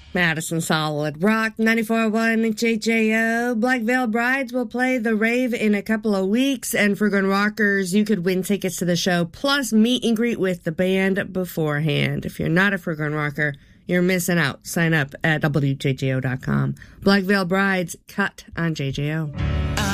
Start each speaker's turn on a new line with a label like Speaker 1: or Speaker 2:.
Speaker 1: Madison Solid Rock 94.1 JJO. Black Veil Brides will play the rave in a couple of weeks, and Forgotten Rockers, you could win tickets to the show, plus meet and greet with the band beforehand. If you're not a Forgotten Rocker, you're missing out. Sign up at WJJO.com. Black Veil Brides, cut on JJO.